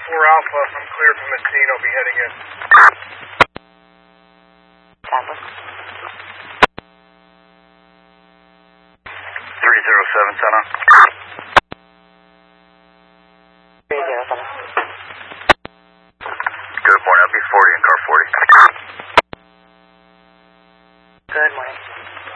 Alpha, I'm cleared from the scene. I'll be heading in. Tampa. 307, Center. 307. Good morning, I'll be 40 in car 40.